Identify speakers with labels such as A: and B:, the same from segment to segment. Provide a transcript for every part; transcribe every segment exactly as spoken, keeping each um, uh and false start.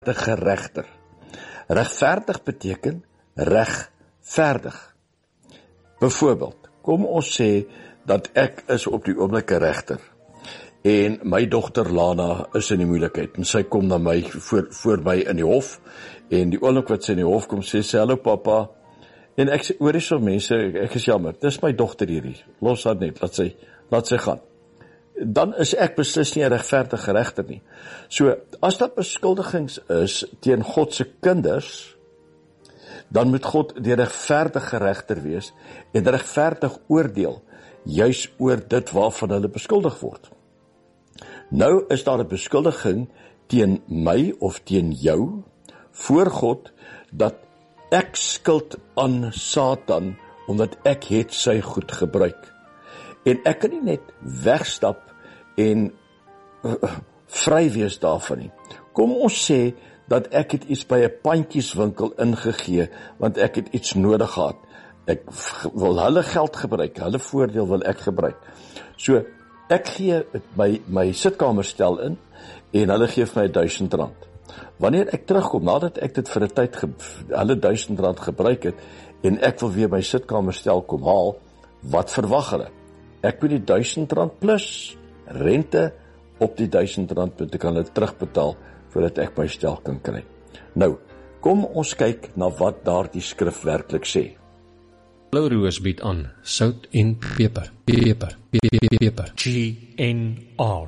A: regter. Regverdig beteken regverdig. Byvoorbeeld, kom ons sê dat ek is op die oomblik 'n regter en my dogter Lana is in die moeilikheid en sy kom na my voor, voor my in die hof en die oomblik wat sy in die hof kom sê sy, hallo papa, en ek sê, oor is so mense, ek is jammer, dis my dogter hierdie, los haar net, laat sy, laat sy gaan. Dan is ek beslis nie 'n regverdige regter nie. So, as dat beskuldigings is teen God se kinders, dan moet God die regverdige regter wees en regverdig oordeel, juis oor dit waarvan hulle beskuldig word. Nou is daar 'n beskuldiging teen my of teen jou voor God dat ek skuld aan Satan omdat ek het sy goed gebruik. En ek kan nie net wegstap en uh, vry wees daarvan nie. Kom ons sê dat ek het iets by 'n pandjieswinkel ingegee want ek het iets nodig gehad. Ek wil hulle geld gebruik, hulle voordeel wil ek gebruik. So ek gee my my sitkamerstel in en hulle gee vir my duisend rand. Wanneer ek terugkom nadat ek dit vir 'n tyd ge, hulle duisend rand gebruik het en ek wil weer my sitkamerstel kom haal, wat verwag hulle? Ek moet die duisend rand plus rente op die duisend rand moet ek hulle terugbetaal voordat ek my stel kan kry. Nou, kom ons kyk na wat daardie skrif werklik sê.
B: Blou Roos bied aan sout en peper, peper, peper, peper. G N R.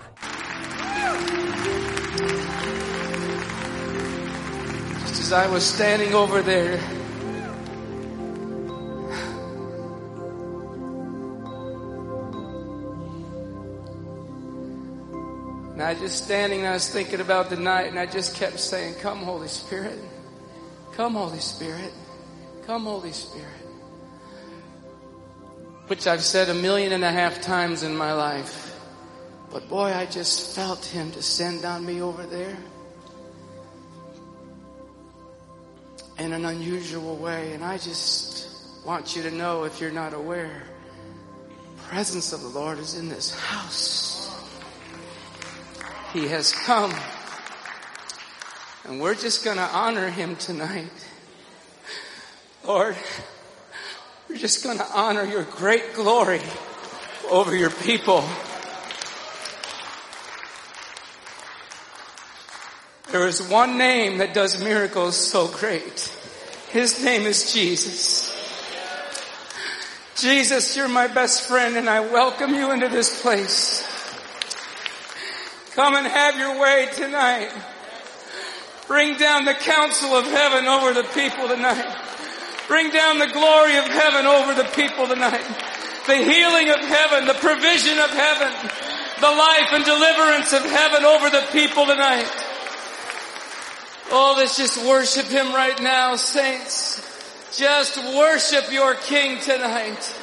C: Just as I was standing over there, and I just standing and I was thinking about the night and I just kept saying, come Holy Spirit, come Holy Spirit, come Holy Spirit. Which I've said a million and a half times in my life. But boy, I just felt Him descend on me over there in an unusual way. And I just want you to know, if you're not aware, the presence of the Lord is in this house. He has come. And we're just going to honor Him tonight. Lord, we're just going to honor your great glory over your people. There is one name that does miracles so great. His name is Jesus. Jesus, you're my best friend and I welcome you into this place. Come and have your way tonight. Bring down the counsel of heaven over the people tonight. Bring down the glory of heaven over the people tonight. The healing of heaven, the provision of heaven, the life and deliverance of heaven over the people tonight. Oh, let's just worship Him right now, saints. Just worship your King tonight.